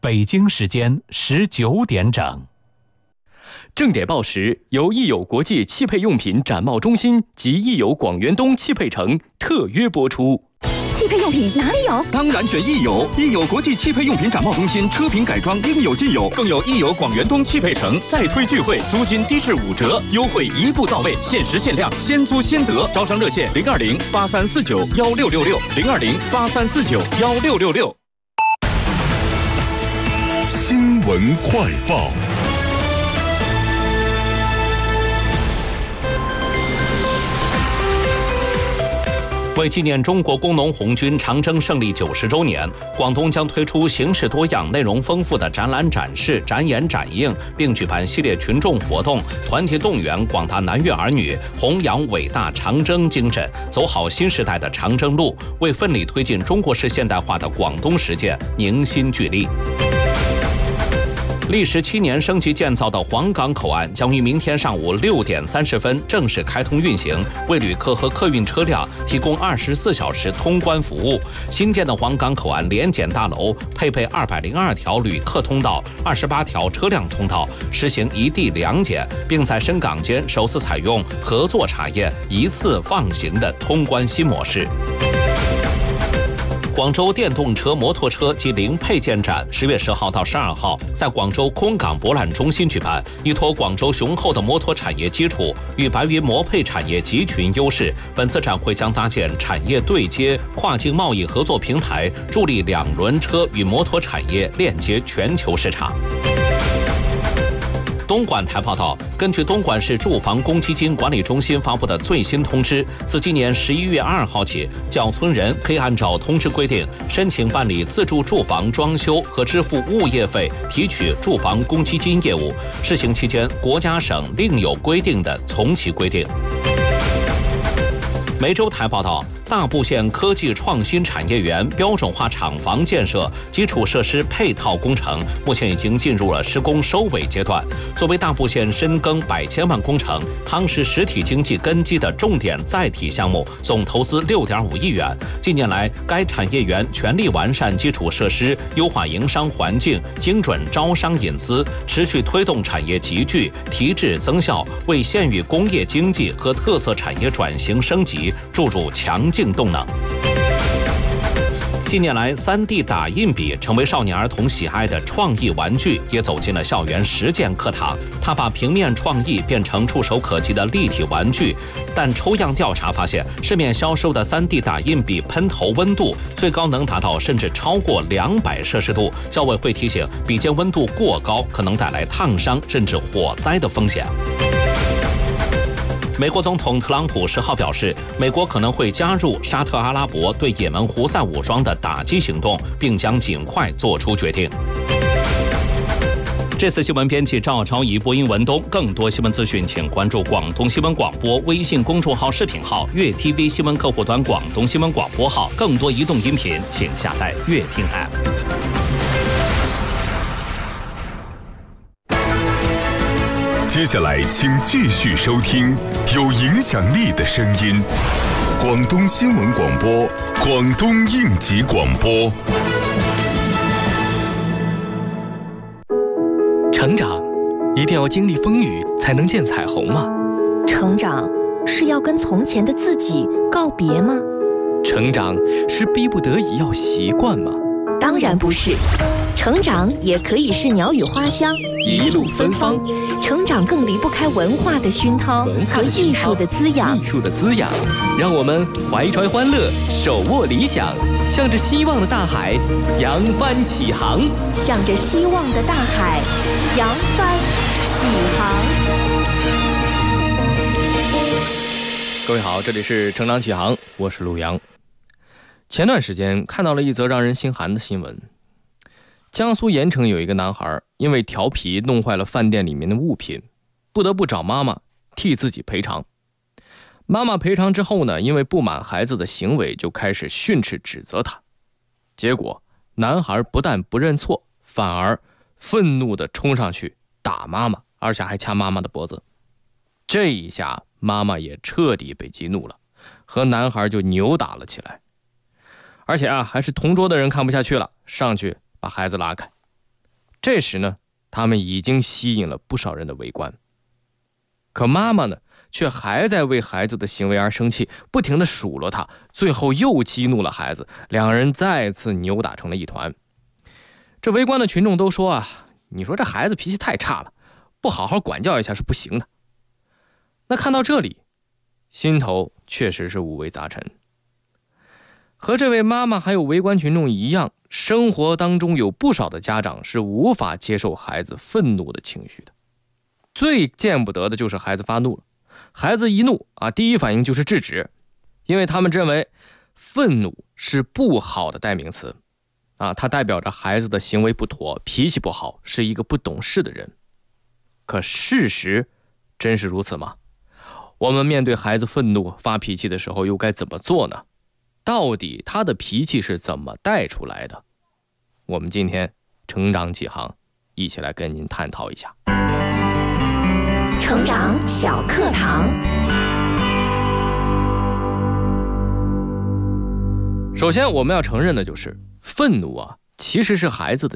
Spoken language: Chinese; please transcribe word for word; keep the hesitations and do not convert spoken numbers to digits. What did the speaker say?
北京时间十九点整。 正点报时由益友国际汽配用品展贸中心及益友广源东汽配城特约播出。 汽配用品哪里有？ 当然选益友，益友国际汽配用品展贸中心，车品改装应有尽有，更有益友广源东汽配城再推聚会，租金低至五折，优惠一步到位，限时限量，先租先得。招商热线零二零八三四九幺六六六零二零八三四九幺六六六。 新闻快报。 为纪念中国工农红军长征胜利九十周年，广东将推出形式多样、内容丰富的展览展示、展演展映，并举办系列群众活动，团结动员广大南粤儿女，弘扬伟大长征精神，走好新时代的长征路，为奋力推进中国式现代化的广东实践凝心聚力。历时七年升级建造的黄岗口岸将于明天上午六点三十分正式开通运行，为旅客和客运车辆提供二十四小时通关服务。新建的黄岗口岸联检大楼配备二百零二条旅客通道、二十八条车辆通道，实行一地两检，并在深港间首次采用合作查验、一次放行的通关新模式。广州电动车、摩托车及零配件展十月十号到十二号在广州空港博览中心举办，依托广州雄厚的摩托产业基础与白云摩配产业集群优势，本次展会将搭建产业对接、跨境贸易合作平台，助力两轮车与摩托产业链接全球市场。东莞台报道，根据东莞市住房公积金管理中心发布的最新通知，自今年十一月二号起，缴存人可以按照通知规定申请办理自住住房装修和支付物业费、提取住房公积金业务。试行期间，国家省另有规定的从其规定。梅州台报道，大埔县科技创新产业园标准化厂房建设基础设施配套工程目前已经进入了施工收尾阶段。作为大埔县深耕百千万工程、夯实实体经济根基的重点载体项目，总投资六点五亿元。近年来，该产业园全力完善基础设施，优化营商环境，精准招商引资，持续推动产业集聚、提质增效，为县域工业经济和特色产业转型升级注入强劲动能。近年来 三 D 打印笔成为少年儿童喜爱的创意玩具，也走进了校园实践课堂。它把平面创意变成触手可及的立体玩具，但抽样调查发现，市面销售的 三 D 打印笔喷头温度最高能达到甚至超过两百摄氏度。教委会提醒，笔尖温度过高可能带来烫伤甚至火灾的风险。美国总统特朗普十号表示，美国可能会加入沙特阿拉伯对也门胡塞武装的打击行动，并将尽快做出决定。这次新闻编辑赵超仪，播音文东。更多新闻资讯，请关注广东新闻广播微信公众号、视频号、粤 T V 新闻客户端、广东新闻广播号。更多移动音频，请下载粤听 App。 接下来，请继续收听有影响力的声音——广东新闻广播、广东应急广播。 成长，一定要经历风雨才能见彩虹吗？ 成长是要跟从前的自己告别吗？ 成长是逼不得已要习惯吗？ 当然不是。成长也可以是鸟语花香， 一路芬芳。 成长更离不开文化的熏陶和艺术的滋养。 艺术的滋养，让我们怀揣欢乐，手握理想，向着希望的大海扬帆起航。 向着希望的大海扬帆起航。 各位好，这里是成长起航，我是陆阳。前段时间看到了一则让人心寒的新闻。江苏盐城有一个男孩因为调皮弄坏了饭店里面的物品，不得不找妈妈替自己赔偿。妈妈赔偿之后呢，因为不满孩子的行为，就开始训斥指责他。结果男孩不但不认错，反而愤怒地冲上去打妈妈，而且还掐妈妈的脖子。这一下妈妈也彻底被激怒了，和男孩就扭打了起来。而且啊，还是同桌的人看不下去了，上去把孩子拉开。 这时呢，他们已经吸引了不少人的围观。可妈妈呢，却还在为孩子的行为而生气，不停地数落他，最后又激怒了孩子，两人再次扭打成了一团。这围观的群众都说啊，你说这孩子脾气太差了，不好好管教一下是不行的。那看到这里，心头确实是五味杂陈。和这位妈妈还有围观群众一样，生活当中有不少的家长是无法接受孩子愤怒的情绪的。最见不得的就是孩子发怒了，孩子一怒啊，第一反应就是制止，因为他们认为愤怒是不好的代名词啊，它代表着孩子的行为不妥，脾气不好，是一个不懂事的人。可事实真是如此吗？我们面对孩子愤怒发脾气的时候又该怎么做呢？到底他的脾气是怎么带出来的？我们今天成长几行一起来跟您探讨一下。 成长小课堂。 首先我们要承认的就是，愤怒啊，其实是孩子的